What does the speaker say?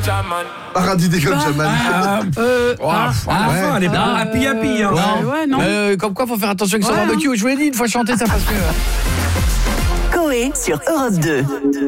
Paradis des ganja-man. À la fin, elle est pas happy. Hein. Non. Comme quoi, faut faire attention avec son barbecue. Je vous l'ai dit, une fois chanter, ça passe mieux. Coé sur Europe 2.